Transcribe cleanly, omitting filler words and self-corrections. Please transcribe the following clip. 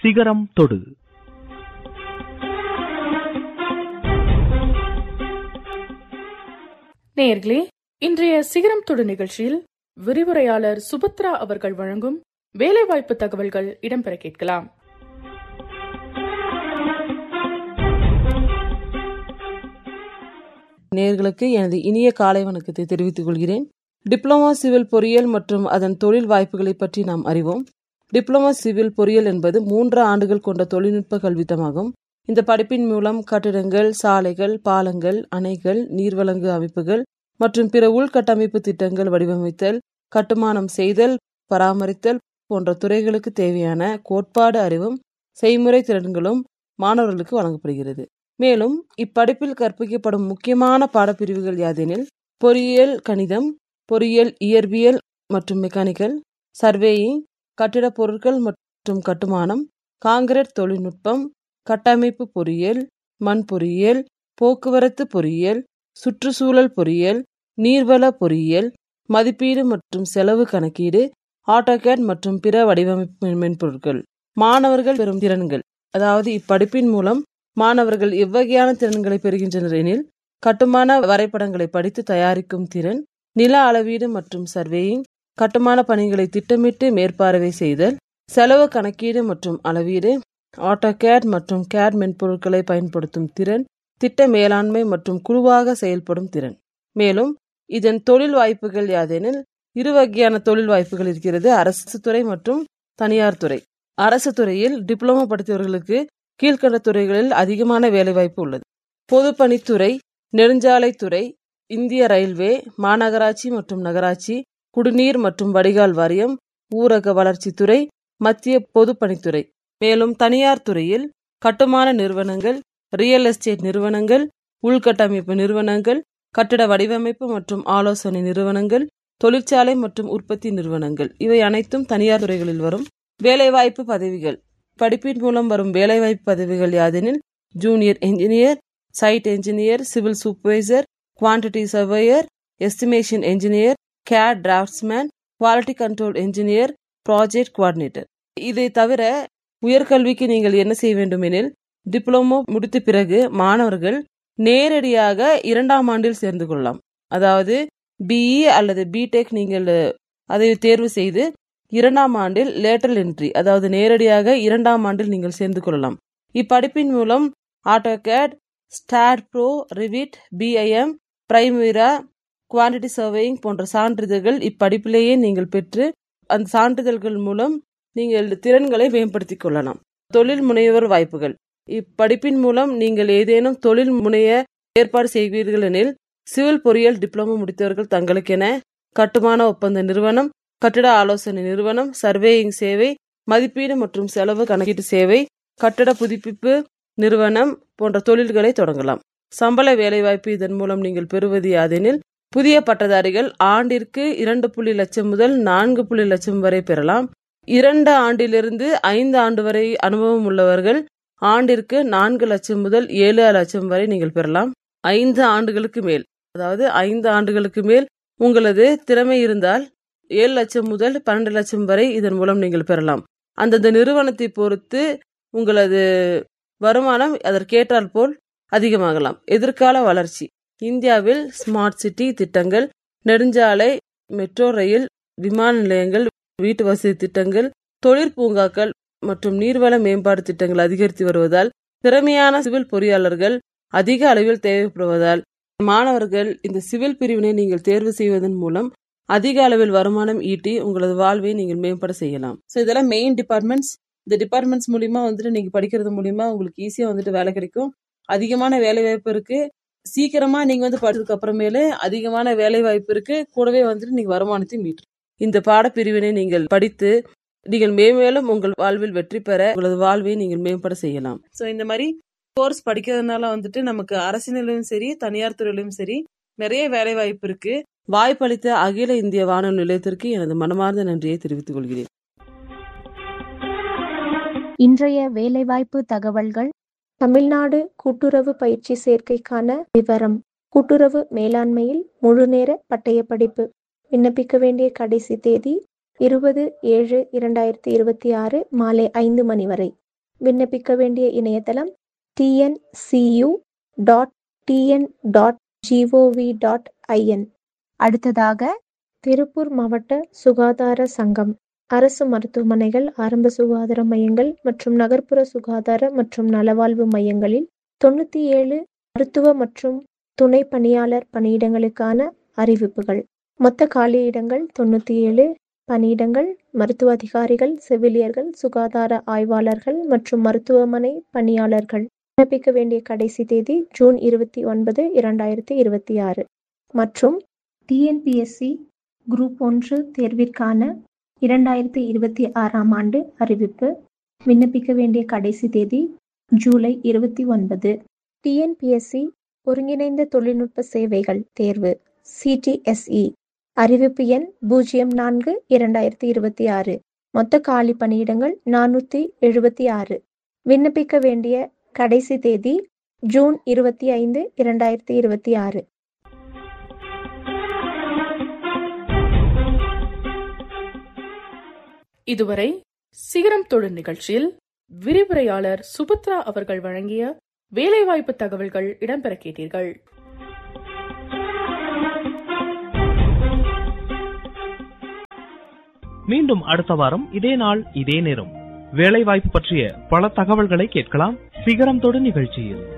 சிகரம் தொடு. நேயர்களே, இன்றைய சிகரம் தொடு நிகழ்ச்சியில் விரிவுரையாளர் சுபத்ரா அவர்கள் வழங்கும் வேலைவாய்ப்பு தகவல்கள் இடம்பெற கேட்கலாம். நேயர்களுக்கு எனது இனிய காலை வணக்கத்தை தெரிவித்துக் கொள்கிறேன். டிப்ளமோ சிவில் பொறியியல் மற்றும் அதன் தொழில் வாய்ப்புகளை பற்றி நாம் அறிவோம். டிப்ளமோ சிவில் பொறியியல் என்பது 3 ஆண்டுகள் கொண்ட தொழில்நுட்ப கல்வித்தமாகும். இந்த படிப்பின் மூலம் கட்டிடங்கள், சாலைகள், பாலங்கள், அணைகள், நீர்வழங்கு அமைப்புகள் மற்றும் பிற உள்கட்டமைப்பு திட்டங்கள் வடிவமைத்தல், கட்டுமானம் செய்தல், பராமரித்தல் போன்ற துறைகளுக்கு தேவையான கோட்பாடு அறிவும் செய்முறை திறன்களும் மாணவர்களுக்கு வழங்கப்படுகிறது. மேலும் இப்படிப்பில் கற்பிக்கப்படும் முக்கியமான பாடப்பிரிவுகள் யாதெனில் பொறியியல் கணிதம், பொறியியல் இயற்பியல் மற்றும் மெக்கானிக்கல், சர்வேயிங், கட்டிடப் பொருட்கள் மற்றும் கட்டுமானம், காங்கிரீட் தொழில்நுட்பம், கட்டமைப்பு பொறியியல், மண் பொறியியல், போக்குவரத்து பொறியியல், சுற்றுச்சூழல் பொறியியல், நீர்வள பொறியியல், மதிப்பீடு மற்றும் செலவு கணக்கீடு, ஆட்டோகேட் மற்றும் பிற வடிவமைப்பு மென்பொருட்கள். மாணவர்கள் பெறும் திறன்கள், அதாவது இப்படிப்பின் மூலம் மாணவர்கள் எவ்வகையான திறன்களை பெறுகின்றனர் எனில், கட்டுமான வரைபடங்களை படித்து தயாரிக்கும் திறன், நில அளவீடு மற்றும் சர்வேயிங், கட்டுமான பணிகளை திட்டமிட்டு மேற்பார்வை செய்தல், செலவு கணக்கீடு மற்றும் அளவீடு, ஆட்டோகேட் மற்றும் கேட் மென்பொருட்களை பயன்படுத்தும் திறன், திட்ட மேலாண்மை மற்றும் குழுவாக செயல்படும் திறன். மேலும் இதன் தொழில் வாய்ப்புகள் யாதெனில் 2 வகையான தொழில் வாய்ப்புகள் இருக்கிறது: அரசு துறை மற்றும் தனியார் துறை. அரசு துறையில் டிப்ளமோ படித்தவர்களுக்கு கீழ்கண்ட துறைகளில் அதிகமான வேலைவாய்ப்பு உள்ளது: பொதுப்பணித்துறை, நெடுஞ்சாலைத்துறை, இந்திய ரயில்வே, மாநகராட்சி மற்றும் நகராட்சி, குடிநீர் மற்றும் வடிகால் வாரியம், ஊரக வளர்ச்சித்துறை, மத்திய பொதுப்பணித்துறை. மேலும் தனியார் துறையில் கட்டுமான நிறுவனங்கள், ரியல் எஸ்டேட் நிறுவனங்கள், உள்கட்டமைப்பு நிறுவனங்கள், கட்டிட வடிவமைப்பு மற்றும் ஆலோசனை நிறுவனங்கள், தொழிற்சாலை மற்றும் உற்பத்தி நிறுவனங்கள், இவை அனைத்தும் தனியார் துறைகளில் வரும். வேலைவாய்ப்பு பதவிகள். படிப்பின் மூலம் வரும் வேலைவாய்ப்பு பதவிகள் யாதெனில் junior engineer, side engineer, civil supervisor, quantity surveyor, estimation engineer, gate draughtsman, quality control engineer, project coordinator. இதை தவிர உயர்கல்விக்கு நீங்கள் என்ன செய்ய வேண்டும் எனில், டிப்ளமோ முடித்த பிறகு மாணவர்கள் நேரடியாக 2ஆம் ஆண்டில் சேர்ந்து கொள்ளலாம். அதாவது பிஇ அல்லது பிடெக் நீங்கள் அதை தேர்வு செய்து 2ஆம் ஆண்டில் லேட்டரல் என்ட்ரி, அதாவது நேரடியாக 2ஆம் ஆண்டில் நீங்கள் சேர்ந்து கொள்ளலாம். இப்படிப்பின் மூலம் AutoCAD, start bro, Revit, BIM, பிரைமரா, quantity surveying போன்ற சான்றிதழ்கள் இப்படிப்பிலேயே நீங்கள் பெற்று அந்த சான்றிதழ்கள் மூலம் நீங்கள் திறன்களை மேம்படுத்திக் கொள்ளலாம். தொழில் முனைவர் வாய்ப்புகள். இப்படிப்பின் மூலம் நீங்கள் ஏதேனும் தொழில் முனைய ஏற்பாடு செய்வீர்கள் எனில், சிவில் பொறியியல் டிப்ளமோ முடித்தவர்கள் தங்களுக்கென கட்டுமான ஒப்பந்த நிறுவனம், கட்டிட ஆலோசனை நிறுவனம், சர்வேயிங் சேவை, மதிப்பீடு மற்றும் செலவு கணக்கீட்டு சேவை, கட்டட புதுப்பிப்பு நிறுவனம் போன்ற தொழில்களை தொடங்கலாம். சம்பள வேலைவாய்ப்பு. இதன் மூலம் நீங்கள் பெறுவது யாதெனில், புதிய பட்டதாரிகள் ஆண்டிற்கு 2.5 லட்சம் முதல் 4.5 லட்சம் வரை பெறலாம். 2 ஆண்டிலிருந்து 5 ஆண்டு வரை அனுபவம் உள்ளவர்கள் ஆண்டிற்கு 4 லட்சம் முதல் 7 லட்சம் வரை நீங்கள் பெறலாம். 5 ஆண்டுகளுக்கு மேல், அதாவது 5 ஆண்டுகளுக்கு மேல் உங்களது திறமை இருந்தால் 7 லட்சம் முதல் 12 லட்சம் வரை இதன் மூலம் நீங்கள் பெறலாம். அந்தந்த நிறுவனத்தை பொறுத்து உங்களது வருமானம் அதற்கேற்றால் போல் அதிகமாகலாம். எதிர்கால வளர்ச்சி. இந்தியாவில் ஸ்மார்ட் சிட்டி திட்டங்கள், நெடுஞ்சாலை, மெட்ரோ ரயில், விமான நிலையங்கள், வீட்டு வசதி திட்டங்கள், தொழிற்பூங்காக்கள் மற்றும் நீர்வள மேம்பாடு திட்டங்கள் அதிகரித்து வருவதால் திறமையான சிவில் பொறியாளர்கள் அதிக அளவில் தேவைப்படுவதால் மாணவர்கள் இந்த சிவில் பிரிவினை நீங்கள் தேர்வு செய்வதன் மூலம் அதிக அளவில் வருமானம் ஈட்டி உங்களது வாழ்வை நீங்கள் மேம்பட செய்யலாம். ஸோ இதெல்லாம் மெயின் டிபார்ட்மெண்ட்ஸ். இந்த டிபார்ட்மெண்ட்ஸ் மூலியமா நீங்க படிக்கிறது மூலியமா உங்களுக்கு ஈஸியா வேலை கிடைக்கும். அதிகமான வேலை வாய்ப்பு இருக்கு. சீக்கிரமா நீங்க படிச்சதுக்கு அப்புறமேலே அதிகமான வேலை வாய்ப்பு இருக்கு. கூடவே நீங்க வருமானத்தையும் மீட்டு இந்த பாடப்பிரிவினை நீங்கள் படித்து நீங்கள் மேலும் உங்கள் வாழ்வில் வெற்றி பெற உங்களது வாழ்வை நீங்கள் மேம்பட செய்யலாம். ஸோ இந்த மாதிரி கோர்ஸ் படிக்கிறதுனால நமக்கு அரசியலிலும் சரி தனியார் துறையிலும் சரி நிறைய வேலை வாய்ப்பு இருக்கு. வாய்ப்பளித்த அகில இந்திய வானொலி நிலையத்திற்கு எனது மனமார்ந்த நன்றியை தெரிவித்துக் கொள்கிறேன். இன்றைய வேலைவாய்ப்பு தகவல்கள். தமிழ்நாடு கூட்டுறவு பயிற்சி சேர்க்கைக்கான விவரம். கூட்டுறவு மேலாண்மையில் முழுநேர பட்டய படிப்பு. விண்ணப்பிக்க வேண்டிய கடைசி தேதி 20/7/2026 மாலை 5 மணி வரை. விண்ணப்பிக்க வேண்டிய இணையதளம் tncu.tn.gov.in. அடுத்ததாக திருப்பூர் மாவட்ட சுகாதார சங்கம், அரசு மருத்துவமனைகள், ஆரம்ப சுகாதார மையங்கள் மற்றும் நகர்ப்புற சுகாதார மற்றும் நலவாழ்வு மையங்களில் 97 மருத்துவ மற்றும் துணை பணியாளர் பணியிடங்களுக்கான அறிவிப்புகள். மொத்த காலியிடங்கள் 97. பணியிடங்கள் மருத்துவ அதிகாரிகள், செவிலியர்கள், சுகாதார ஆய்வாளர்கள் மற்றும் மருத்துவமனை பணியாளர்கள். விண்ணப்பிக்க வேண்டிய கடைசி தேதி ஜூன் 29, 2026. மற்றும் டிஎன்பிஎஸ்சி குரூப் 1 தேர்விற்கான 2026ஆம் ஆண்டு அறிவிப்பு. விண்ணப்பிக்க வேண்டிய கடைசி தேதி ஜூலை 29. டிஎன்பிஎஸ்சி ஒருங்கிணைந்த தொழில்நுட்ப சேவைகள் தேர்வு CTSE அறிவிப்பு எண் 04/2026. மொத்த காலி பணியிடங்கள் 476. விண்ணப்பிக்க வேண்டிய கடைசி தேதி ஜூன் 25, 2026. இதுவரை சிகரம் தொழில் நிகழ்ச்சியில் விரிவுரையாளர் சுபத்ரா அவர்கள் வழங்கிய வேலைவாய்ப்பு தகவல்கள் இடம்பெற கேட்டீர்கள். மீண்டும் அடுத்த வாரம் இதே நாள் இதே நேரம் வேலைவாய்ப்பு பற்றிய பல தகவல்களை கேட்கலாம் சிகரம் தொடு நிகழ்ச்சியில்.